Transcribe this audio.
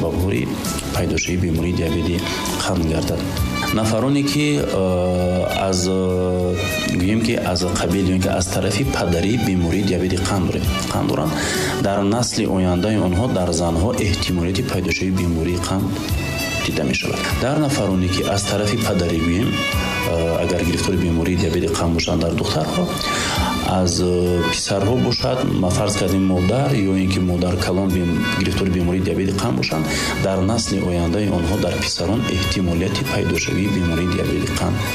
асбобҳои пайдошавии бемории диабети қанд гардад. нафароне ки аз гӯем ки аз қабили ё ки аз тарафи падарӣ бемории диабети қанд доранд, дар насли ояндаи онҳо дар занҳо эҳтимолияти пайдошавии бемории қанд дида мешавад. дар нафароне ки аз тарафи падарӣ гӯем агар гирифтори бемории диабети қанд бошанд дар духтарҳо, аз писарҳо бошад, фарз кардем модар ё ин ки модар калон гирифтори бемории диабети қанд бошанд, дар насли ояндаи онҳо дар писарон эҳтимолияти пайдошавии бемории диабети қанд